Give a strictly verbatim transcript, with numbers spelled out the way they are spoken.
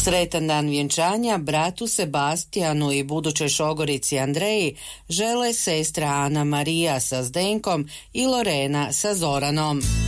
Sretan dan vjenčanja bratu Sebastijanu i budućoj šogorici Andreji žele sestra Ana Marija sa Zdenkom i Lorena sa Zoranom.